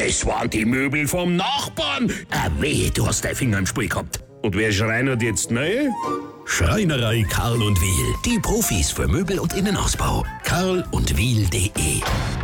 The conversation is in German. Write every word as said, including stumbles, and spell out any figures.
Das waren die Möbel vom Nachbarn. Ah, wehe, du hast deinen Finger im Spiel gehabt. Und wer schreinert jetzt neu? Schreinerei Karl und Wiel. Die Profis für Möbel und Innenausbau. karl und wiel punkt de